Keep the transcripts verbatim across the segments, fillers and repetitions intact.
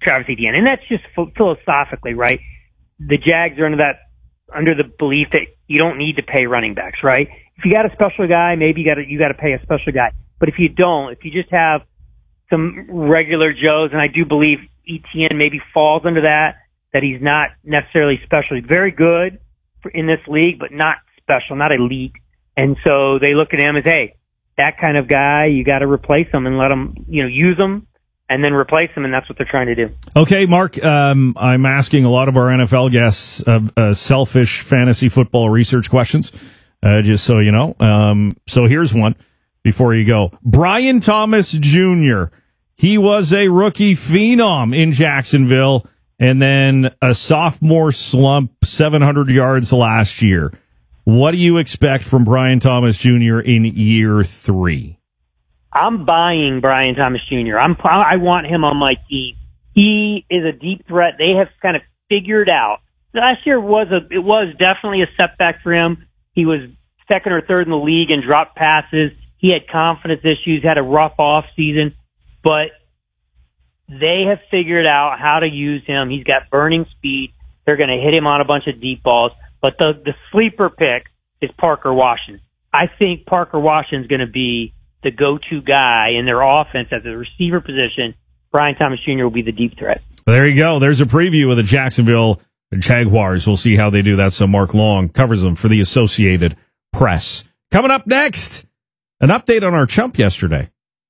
Travis Etienne. And that's just philosophically, right? The Jags are under that, under the belief that you don't need to pay running backs, right? If you got a special guy, maybe you got to, you got to pay a special guy. But if you don't, if you just have some regular Joes, and I do believe Etienne maybe falls under that, that he's not necessarily special. He's very good for, in this league, but not special, not elite. And so they look at him as, hey, that kind of guy, you got to replace him and let him, you know, use him and then replace him, and that's what they're trying to do. Okay, Mark, um, I'm asking a lot of our N F L guests uh, uh, selfish fantasy football research questions, uh, just so you know. Um, so here's one before you go. Brian Thomas Junior, he was a rookie phenom in Jacksonville and then a sophomore slump, seven hundred yards last year. What do you expect from Brian Thomas Junior in year three? I'm buying Brian Thomas Junior I'm, I want him on my team. He is a deep threat. They have kind of figured out. Last year was a, it was definitely a setback for him. He was second or third in the league and dropped passes. He had confidence issues, had a rough off season, but they have figured out how to use him. He's got burning speed. They're going to hit him on a bunch of deep balls. But the, the sleeper pick is Parker Washington. I think Parker Washington's going to be the go-to guy in their offense at the receiver position. Brian Thomas Junior will be the deep threat. There you go. There's a preview of the Jacksonville Jaguars. We'll see how they do that. So Mark Long covers them for the Associated Press. Coming up next, an update on our chump yesterday.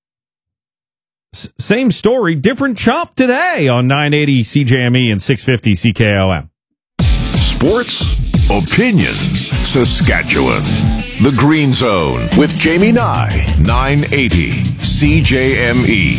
S- same story, different chump today on nine eighty C J M E and six fifty C K O M. Sports, opinion, Saskatchewan. The Green Zone with Jamie Nye, nine eighty C J M E.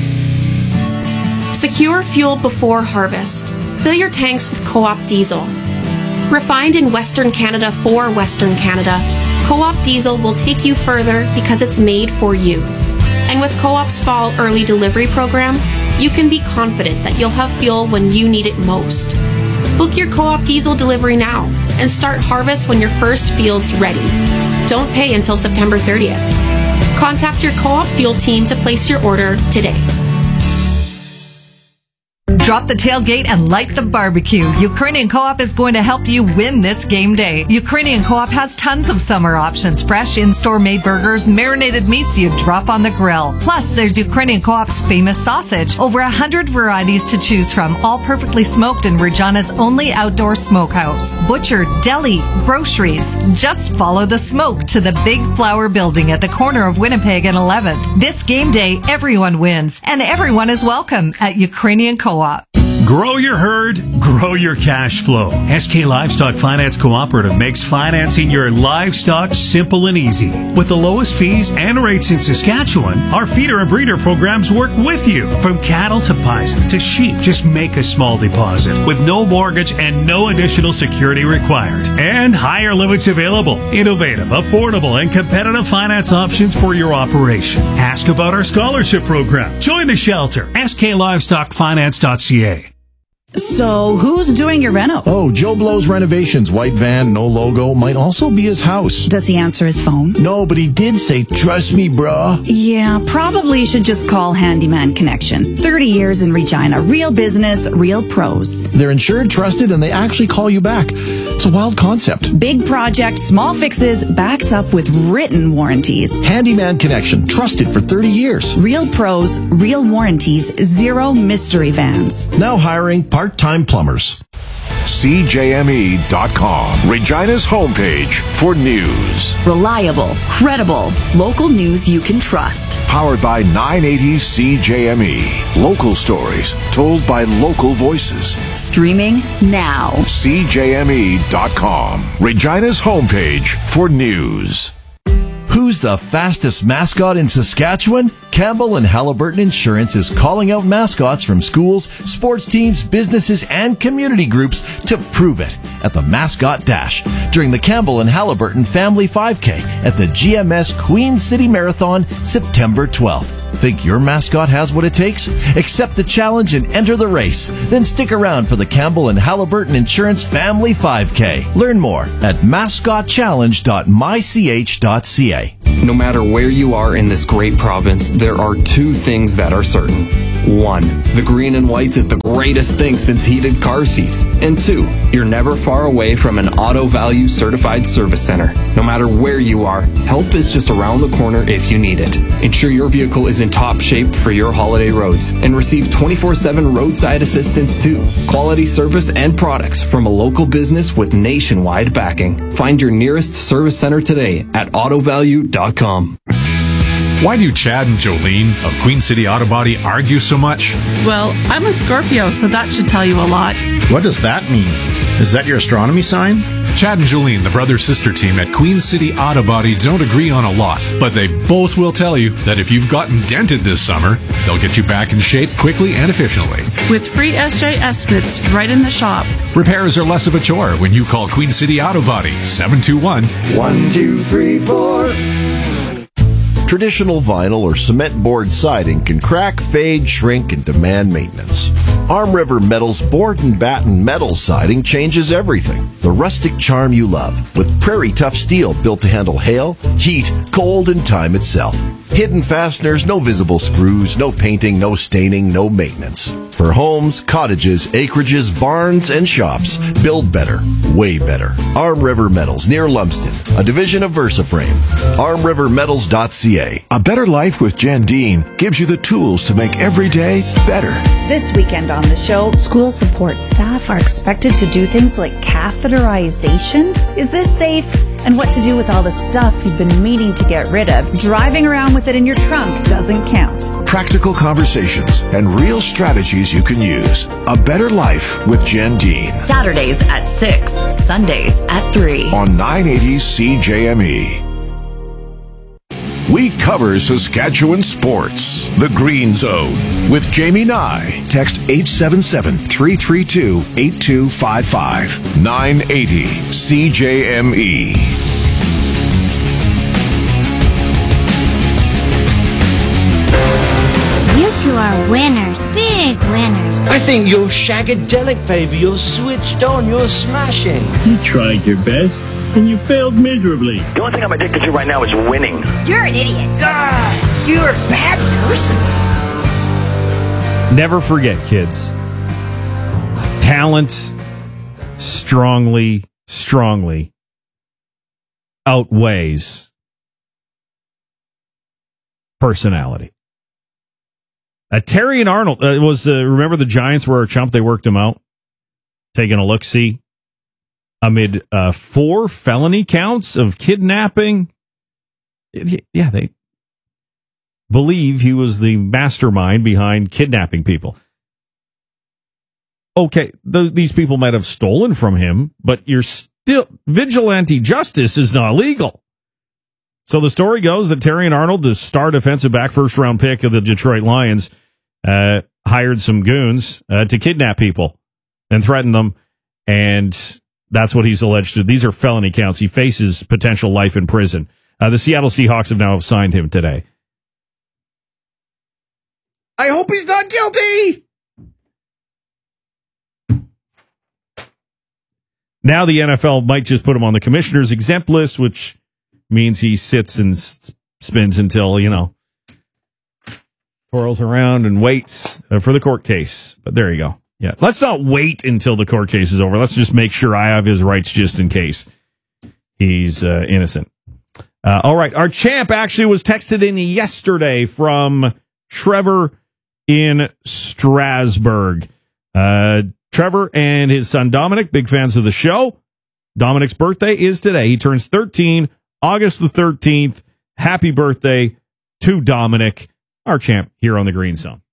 Secure fuel before harvest. Fill your tanks with Co-op Diesel. Refined in Western Canada for Western Canada, Co-op Diesel will take you further because it's made for you. And with Co-op's Fall Early Delivery program, you can be confident that you'll have fuel when you need it most. Book your Co-op Diesel delivery now and start harvest when your first field's ready. Don't pay until September thirtieth. Contact your Co-op fuel team to place your order today. Drop the tailgate and light the barbecue. Ukrainian Co-op is going to help you win this game day. Ukrainian Co-op has tons of summer options. Fresh in-store made burgers, marinated meats you drop on the grill. Plus, there's Ukrainian Co-op's famous sausage. Over a hundred varieties to choose from, all perfectly smoked in Regina's only outdoor smokehouse. Butcher, deli, groceries. Just follow the smoke to the Big Flower Building at the corner of Winnipeg and eleventh. This game day, everyone wins, and everyone is welcome at Ukrainian Co-op. Grow your herd, grow your cash flow. S K Livestock Finance Cooperative makes financing your livestock simple and easy. With the lowest fees and rates in Saskatchewan, our feeder and breeder programs work with you. From cattle to bison to sheep, just make a small deposit with no mortgage and no additional security required. And higher limits available. Innovative, affordable, and competitive finance options for your operation. Ask about our scholarship program. Join the shelter. S K livestock finance dot c a. So, who's doing your reno? Oh, Joe Blow's Renovations. White van, no logo. Might also be his house. Does he answer his phone? No, but he did say, trust me, bruh. Yeah, probably should just call Handyman Connection. thirty years in Regina. Real business, real pros. They're insured, trusted, and they actually call you back. It's a wild concept. Big project, small fixes, backed up with written warranties. Handyman Connection. Trusted for thirty years. Real pros, real warranties, zero mystery vans. Now hiring part-time plumbers. C J M E dot com, Regina's homepage for news. Reliable, credible, local news you can trust. Powered by nine eighty C J M E. Local stories told by local voices. Streaming now. C J M E dot com, Regina's homepage for news. Who's the fastest mascot in Saskatchewan? Campbell and Halliburton Insurance is calling out mascots from schools, sports teams, businesses, and community groups to prove it at the Mascot Dash during the Campbell and Halliburton Family five K at the G M S Queen City Marathon, September twelfth. Think your mascot has what it takes? Accept the challenge and enter the race. Then stick around for the Campbell and Halliburton Insurance Family five K. Learn more at mascot challenge dot my c h dot c a. No matter where you are in this great province, there are two things that are certain. One, the green and whites is the greatest thing since heated car seats. And two, you're never far away from an Auto Value certified service center. No matter where you are, help is just around the corner if you need it. Ensure your vehicle is in top shape for your holiday roads and receive twenty-four seven roadside assistance too. Quality service and products from a local business with nationwide backing. Find your nearest service center today at auto value dot com. Why do Chad and Jolene of Queen City Auto Body argue so much? Well, I'm a Scorpio, so that should tell you a lot. What does that mean? Is that your astronomy sign? Chad and Jolene, the brother-sister team at Queen City Auto Body, don't agree on a lot, but they both will tell you that if you've gotten dented this summer, they'll get you back in shape quickly and efficiently. With free S J estimates right in the shop. Repairs are less of a chore when you call Queen City Auto Body, seven two one, one two three four. Traditional vinyl or cement board siding can crack, fade, shrink, and demand maintenance. Arm River Metal's board and batten metal siding changes everything. The rustic charm you love, with prairie tough steel built to handle hail, heat, cold, and time itself. Hidden fasteners, no visible screws, no painting, no staining, no maintenance. For homes, cottages, acreages, barns, and shops, build better, way better. Arm River Metals near Lumsden, a division of VersaFrame. arm river metals dot c a. A Better Life with Jen Dean gives you the tools to make every day better. This weekend on the show, school support staff are expected to do things like catheterization. Is this safe? And what to do with all the stuff you've been meaning to get rid of. Driving around with it in your trunk doesn't count. Practical conversations and real strategies you can use. A Better Life with Jen Dean. Saturdays at six, Sundays at three. On nine eighty C J M E. We cover Saskatchewan sports. The Green Zone with Jamie Nye. Text eight seven seven, three three two, eight two five five. nine eighty C J M E. You two are winners, big winners. I think you're shagadelic, baby. You're switched on. You're smashing. You tried your best, and you failed miserably. The only thing I'm addicted to right now is winning. You're an idiot. Ah, you're a bad person. Never forget, kids. Talent strongly, strongly outweighs personality. Uh, Terry and Arnold uh, was uh, remember the Giants were a chump. They worked him out, taking a look see amid uh, four felony counts of kidnapping. Yeah, they believe he was the mastermind behind kidnapping people. Okay, th- these people might have stolen from him, but you're still vigilante justice is not legal. So the story goes that Terry and Arnold, the star defensive back, first round pick of the Detroit Lions, uh, hired some goons uh, to kidnap people and threaten them. And that's what he's alleged to. These are felony counts. He faces potential life in prison. Uh, the Seattle Seahawks have now signed him today. I hope he's not guilty. Now the N F L might just put him on the commissioner's exempt list, which means he sits and spins until, you know, twirls around and waits for the court case. But there you go. Yeah, let's not wait until the court case is over. Let's just make sure I have his rights just in case he's uh, innocent. Uh, all right. Our champ actually was texted in yesterday from Trevor in Strasbourg. Uh, Trevor and his son Dominic, big fans of the show. Dominic's birthday is today. He turns thirteen, August the thirteenth. Happy birthday to Dominic, our champ here on the Green Zone.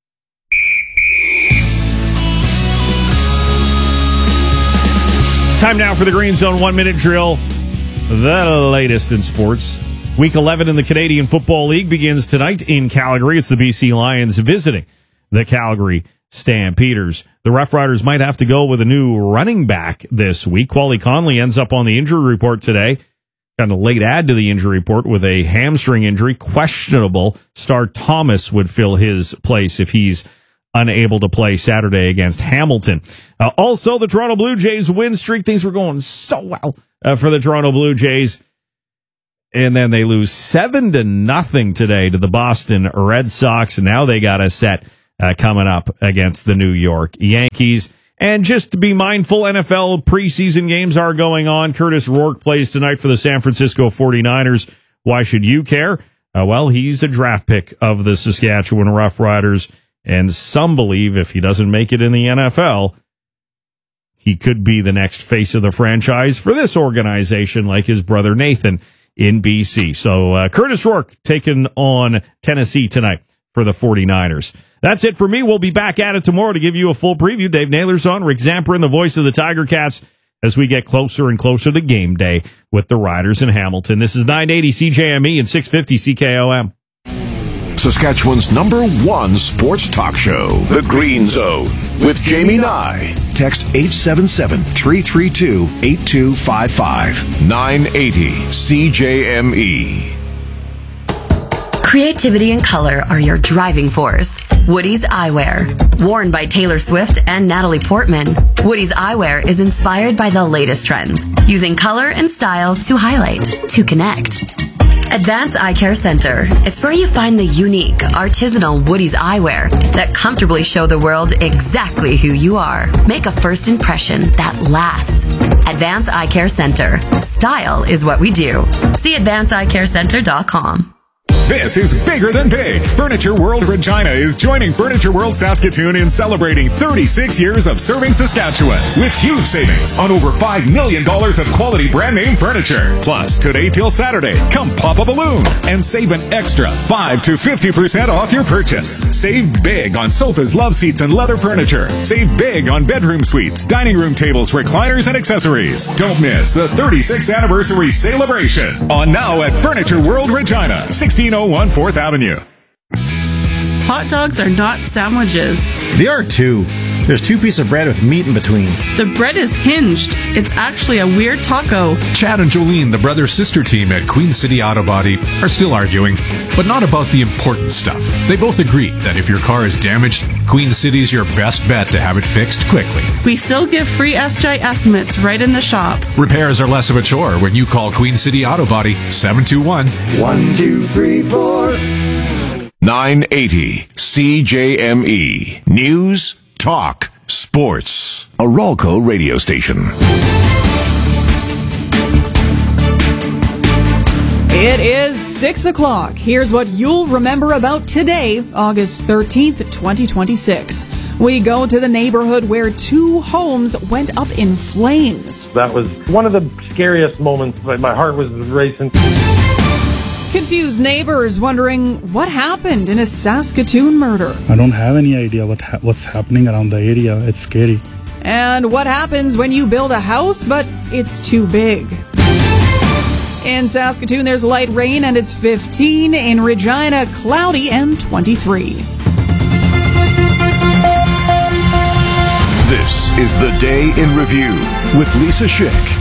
Time now for the Green Zone one-minute drill, the latest in sports. Week eleven in the Canadian Football League begins tonight in Calgary. It's the B C Lions visiting the Calgary Stampeders. The Rough Riders might have to go with a new running back this week. Quali Conley ends up on the injury report today. Got a late add to the injury report with a hamstring injury. Questionable. Star Thomas would fill his place if he's unable to play Saturday against Hamilton. Uh, also, the Toronto Blue Jays win streak. Things were going so well uh, for the Toronto Blue Jays. And then they lose seven to nothing today to the Boston Red Sox. And now they got a set uh, coming up against the New York Yankees. And just to be mindful, N F L preseason games are going on. Curtis Rourke plays tonight for the San Francisco forty-niners. Why should you care? Uh, well, he's a draft pick of the Saskatchewan Roughriders, and some believe if he doesn't make it in the N F L, he could be the next face of the franchise for this organization, like his brother Nathan in B C. So uh, Curtis Rourke taking on Tennessee tonight for the forty-niners. That's it for me. We'll be back at it tomorrow to give you a full preview. Dave Naylor's on, Rick Zamperin, the voice of the Tiger Cats, as we get closer and closer to game day with the Riders in Hamilton. This is nine eighty C J M E and six fifty C K O M. Saskatchewan's number one sports talk show, The Green Zone, with Jamie Nye. Text eight seven seven, three three two, eight two five five. nine eighty C J M E. Creativity and color are your driving force. Woody's Eyewear. Worn by Taylor Swift and Natalie Portman, Woody's Eyewear is inspired by the latest trends, using color and style to highlight, to connect. Advance Eye Care Center. It's where you find the unique, artisanal Woody's Eyewear that comfortably show the world exactly who you are. Make a first impression that lasts. Advance Eye Care Center. Style is what we do. See advance eye care center dot com. This is bigger than big. Furniture World Regina is joining Furniture World Saskatoon in celebrating thirty-six years of serving Saskatchewan with huge savings on over five million dollars of quality brand name furniture. Plus, today till Saturday, come pop a balloon and save an extra five to fifty percent off your purchase. Save big on sofas, love seats, and leather furniture. Save big on bedroom suites, dining room tables, recliners, and accessories. Don't miss the thirty-sixth anniversary celebration on now at Furniture World Regina, sixteen oh one fourth Avenue. Hot dogs are not sandwiches. They are too. There's two pieces of bread with meat in between. The bread is hinged. It's actually a weird taco. Chad and Jolene, the brother-sister team at Queen City Auto Body, are still arguing, but not about the important stuff. They both agree that if your car is damaged, Queen City's your best bet to have it fixed quickly. We still give free S J estimates right in the shop. Repairs are less of a chore when you call Queen City Auto Body seven two one, one two three four. nine eighty C J M E. News, talk, sports. A Ralco radio station. It is six o'clock. Here's what you'll remember about today, August thirteenth, twenty twenty-six. We go to the neighborhood where two homes went up in flames. That was one of the scariest moments. My heart was racing. Confused neighbors wondering what happened in a Saskatoon murder. I don't have any idea what ha- what's happening around the area. It's scary. And what happens when you build a house, but it's too big. In Saskatoon, there's light rain and it's fifteen. In Regina, cloudy and twenty-three. This is the Day in Review with Lisa Schick.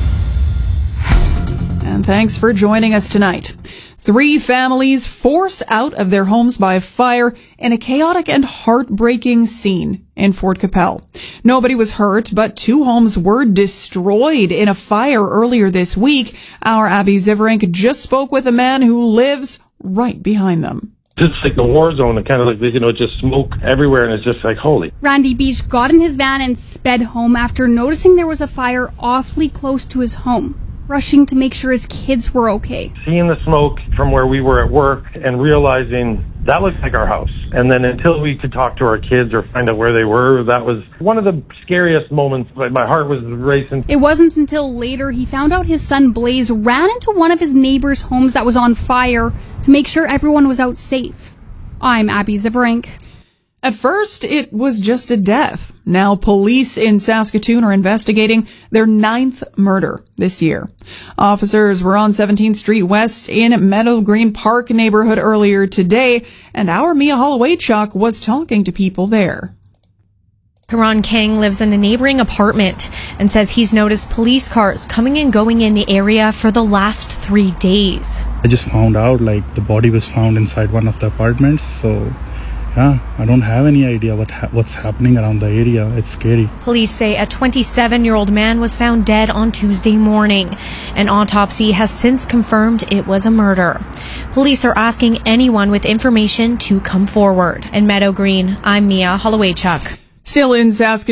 And thanks for joining us tonight. Three families forced out of their homes by fire in a chaotic and heartbreaking scene in Fort Capel. Nobody was hurt, but two homes were destroyed in a fire earlier this week. Our Abby Ziverink just spoke with a man who lives right behind them. It's like a war zone, and kind of like, you know, just smoke everywhere, and it's just like, holy. Randy Beach got in his van and sped home after noticing there was a fire awfully close to his home, rushing to make sure his kids were okay. Seeing the smoke from where we were at work and realizing that looks like our house. And then until we could talk to our kids or find out where they were, that was one of the scariest moments. My heart was racing. It wasn't until later he found out his son Blaze ran into one of his neighbors' homes that was on fire to make sure everyone was out safe. I'm Abby Ziverink. At first, it was just a death. Now, police in Saskatoon are investigating their ninth murder this year. Officers were on seventeenth Street West in Meadow Green Park neighborhood earlier today, and our Mia Holloway-Chuck was talking to people there. Karan Kang lives in a neighboring apartment and says he's noticed police cars coming and going in the area for the last three days. I just found out like the body was found inside one of the apartments, so Yeah, I don't have any idea what ha- what's happening around the area. It's scary. Police say a twenty-seven-year-old man was found dead on Tuesday morning. An autopsy has since confirmed it was a murder. Police are asking anyone with information to come forward. In Meadow Green, I'm Mia Holloway-Chuck. Still in Saskatoon.